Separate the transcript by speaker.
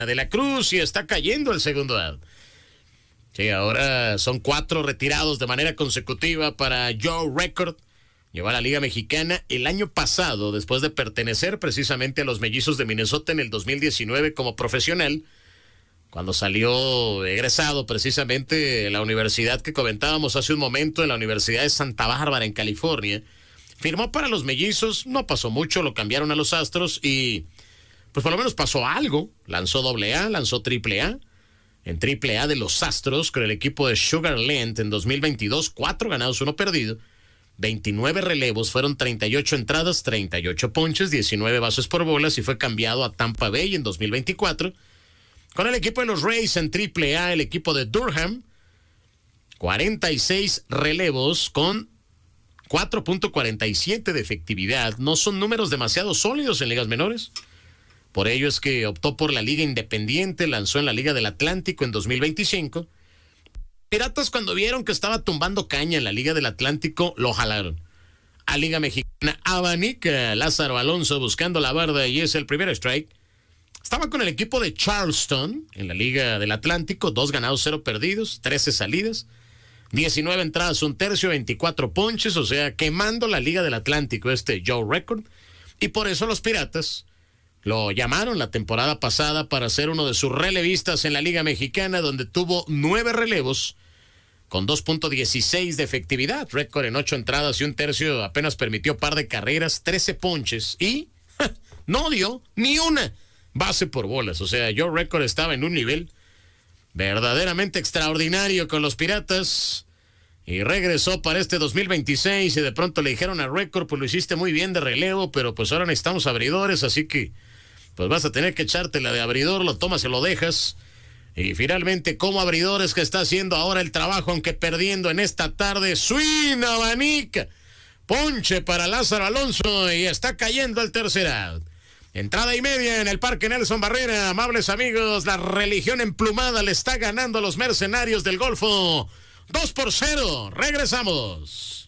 Speaker 1: de la Cruz y está cayendo el segundo out. Sí, ahora son 4 retirados de manera consecutiva para Joe Record. Llegó a la Liga Mexicana el año pasado, después de pertenecer precisamente a los Mellizos de Minnesota en el 2019 como profesional, cuando salió egresado precisamente de la universidad que comentábamos hace un momento, en la Universidad de Santa Bárbara, en California. Firmó para los Mellizos, no pasó mucho, lo cambiaron a los Astros y pues por lo menos pasó algo. Lanzó AA, lanzó AAA. En AAA de los Astros con el equipo de Sugar Land en 2022, 4 ganados, 1 perdido. 29 relevos, fueron 38 entradas, 38 ponches, 19 bases por bolas y fue cambiado a Tampa Bay en 2024. Con el equipo de los Rays en AAA, el equipo de Durham, 46 relevos con 4.47 de efectividad. No son números demasiado sólidos en ligas menores. Por ello es que optó por la Liga Independiente, lanzó en la Liga del Atlántico en 2025. Piratas, cuando vieron que estaba tumbando caña en la Liga del Atlántico, lo jalaron. A Liga Mexicana, abanica Lázaro Alonso buscando la barda y es el primer strike. Estaba con el equipo de Charleston en la Liga del Atlántico, 2 ganados, 0 perdidos, 13 salidas, 19 entradas, 1 tercio, 24 ponches, o sea, quemando la Liga del Atlántico Joe Record. Y por eso los Piratas lo llamaron la temporada pasada para ser uno de sus relevistas en la Liga Mexicana, donde tuvo 9 relevos con 2.16 de efectividad. Récord en 8 entradas y 1 tercio, apenas permitió par de carreras, 13 ponches y no dio ni una base por bolas. O sea, Joe Record estaba en un nivel verdaderamente extraordinario con los Piratas. Y regresó para este 2026 y de pronto le dijeron a Record, pues lo hiciste muy bien de relevo, pero pues ahora necesitamos abridores, así que pues vas a tener que echártela de abridor, lo tomas y lo dejas. Y finalmente, como abridor es que está haciendo ahora el trabajo, aunque perdiendo en esta tarde. Swing, abanica, ponche para Lázaro Alonso y está cayendo el tercer out. Entrada y media en el Parque Nelson Barrera. Amables amigos, la religión emplumada le está ganando a los Mercenarios del Golfo. 2-0. Regresamos.